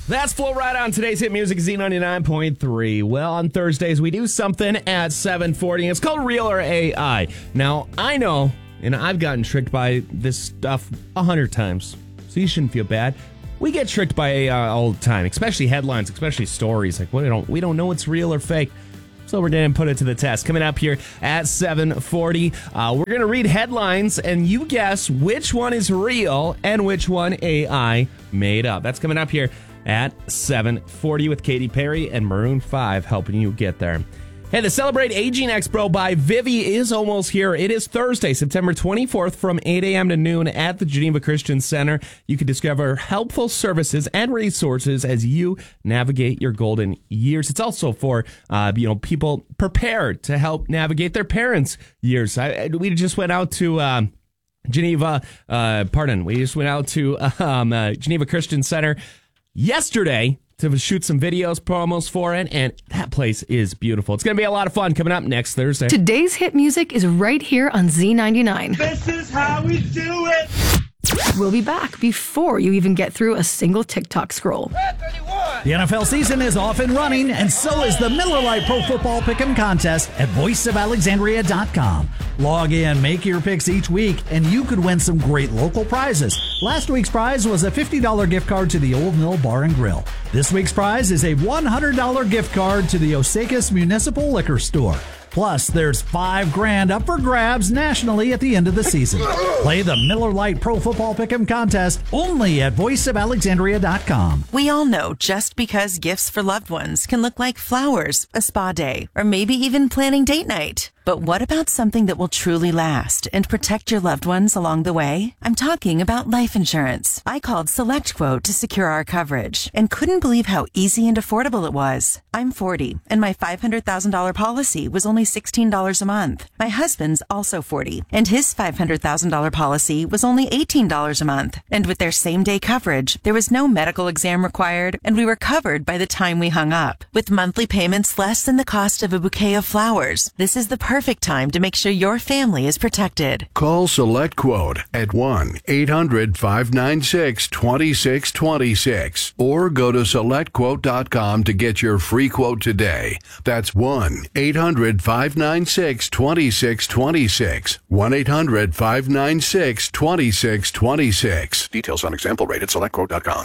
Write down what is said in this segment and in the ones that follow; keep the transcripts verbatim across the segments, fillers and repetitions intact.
That's Flow Right on today's hit music, Z ninety-nine point three. Well, on Thursdays, we do something at seven forty. It's called Real or A I. Now, I know, and I've gotten tricked by this stuff a hundred times, so you shouldn't feel bad. We get tricked by A I all the time, especially headlines, especially stories. Like, we don't, we don't know what's real or fake. So we're going to put it to the test. Coming up here at seven forty, uh, we're going to read headlines, and you guess which one is real and which one A I made up. That's coming up here at seven forty with Katy Perry and Maroon five helping you get there. Hey, the Celebrate Aging Expo by Vivi is almost here. It is Thursday, September twenty-fourth from eight a.m. to noon at the Geneva Christian Center. You can discover helpful services and resources as you navigate your golden years. It's also for uh, you know people prepared to help navigate their parents' years. I, we just went out to um, Geneva, uh, pardon, we just went out to um, uh, Geneva Christian Center yesterday to shoot some videos, promos for it, and that place is beautiful. It's going to be a lot of fun coming up next Thursday. Today's hit music is right here on Z ninety-nine. This is how we do it. We'll be back before you even get through a single TikTok scroll. The N F L season is off and running, and so is the Miller Lite Pro Football Pick'em Contest at voice of alexandria dot com. Log in, make your picks each week, and you could win some great local prizes. Last week's prize was a fifty dollars gift card to the Old Mill Bar and Grill. This week's prize is a one hundred dollars gift card to the Osakis Municipal Liquor Store. Plus, there's five grand up for grabs nationally at the end of the season. Play the Miller Lite Pro Football Pick'em Contest only at voice of alexandria dot com. We all know just because gifts for loved ones can look like flowers, a spa day, or maybe even planning date night. But what about something that will truly last and protect your loved ones along the way? I'm talking about life insurance. I called SelectQuote to secure our coverage and couldn't believe how easy and affordable it was. I'm forty, and my five hundred thousand dollars policy was only sixteen dollars a month. My husband's also forty, and his five hundred thousand dollars policy was only eighteen dollars a month. And with their same-day coverage, there was no medical exam required, and we were covered by the time we hung up. With monthly payments less than the cost of a bouquet of flowers, this is the perfect Perfect time to make sure your family is protected. Call SelectQuote at one eight hundred five nine six two six two six or go to select quote dot com to get your free quote today. That's one eight hundred five nine six two six two six. one eight hundred five nine six two six two six. Details on example rate at select quote dot com.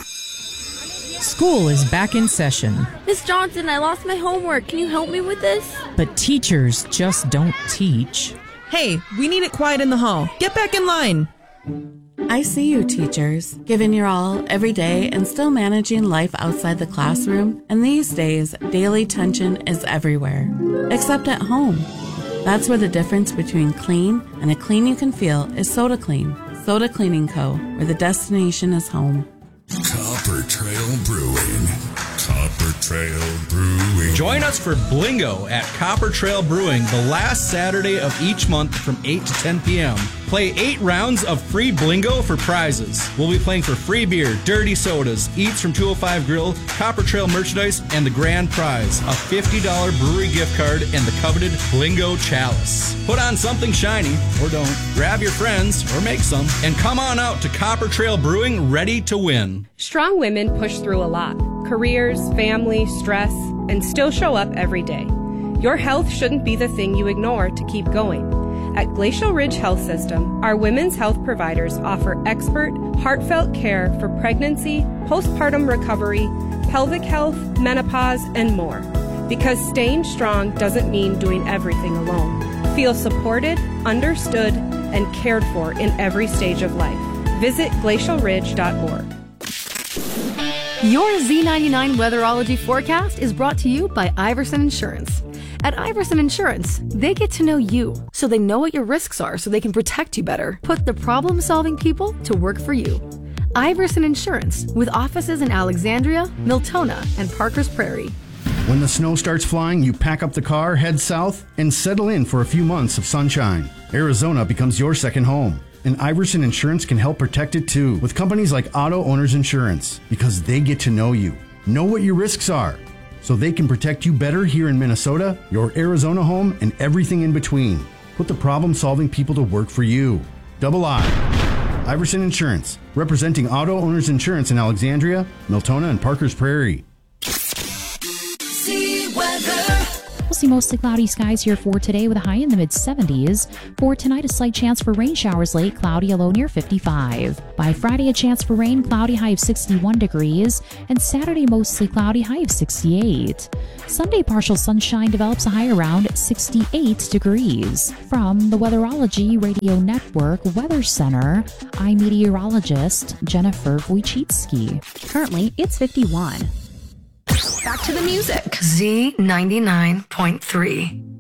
School is back in session. Miss Johnson, I lost my homework. Can you help me with this? But teachers just don't teach. Hey, we need it quiet in the hall. Get back in line. I see you, teachers, giving your all every day and still managing life outside the classroom. And these days, daily tension is everywhere, except at home. That's where the difference between clean and a clean you can feel is Soda Clean. Soda Cleaning Co., where the destination is home. Copper Trail Brewing. Copper Trail Brewing. Join us for Blingo at Copper Trail Brewing the last Saturday of each month from eight to ten p.m. Play eight rounds of free Blingo for prizes. We'll be playing for free beer, dirty sodas, eats from two oh five Grill, Copper Trail merchandise, and the grand prize, a fifty dollars brewery gift card and the coveted Blingo chalice. Put on something shiny, or don't. Grab your friends, or make some, and come on out to Copper Trail Brewing ready to win. Strong women push through a lot. Careers, family, stress, and still show up every day. Your health shouldn't be the thing you ignore to keep going. At Glacial Ridge Health System, our women's health providers offer expert, heartfelt care for pregnancy, postpartum recovery, pelvic health, menopause, and more. Because staying strong doesn't mean doing everything alone. Feel supported, understood, and cared for in every stage of life. Visit glacial ridge dot org. Your Z ninety-nine Weatherology forecast is brought to you by Iverson Insurance. At Iverson Insurance, they get to know you, so they know what your risks are so they can protect you better. Put the problem-solving people to work for you. Iverson Insurance, with offices in Alexandria, Miltona, and Parkers Prairie. When the snow starts flying, you pack up the car, head south, and settle in for a few months of sunshine. Arizona becomes your second home. And Iverson Insurance can help protect it too, with companies like Auto Owners Insurance, because they get to know you, know what your risks are, so they can protect you better here in Minnesota, your Arizona home, and everything in between. Put the problem-solving people to work for you. Double I. Iverson Insurance, representing auto owners insurance in Alexandria, Miltona, and Parker's Prairie. We'll see mostly cloudy skies here for today with a high in the mid seventies. For tonight, a slight chance for rain showers late, cloudy, a low near fifty-five. By Friday, a chance for rain, cloudy, high of sixty-one degrees. And Saturday, mostly cloudy, high of sixty-eight. Sunday, partial sunshine develops a high around sixty-eight degrees. From the Weatherology Radio Network Weather Center, I'm meteorologist Jennifer Wojcicki. Currently, it's fifty-one. Back to the music. Z ninety-nine point three.